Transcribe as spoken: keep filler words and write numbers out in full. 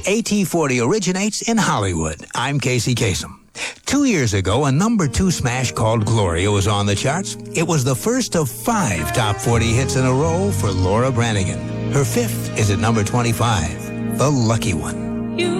A T forty originates in Hollywood. I'm Casey Kasem. Two years ago, a number two smash called Gloria was on the charts. It was the first of five top forty hits in a row for Laura Branigan. Her fifth is at number twenty-five, The Lucky One.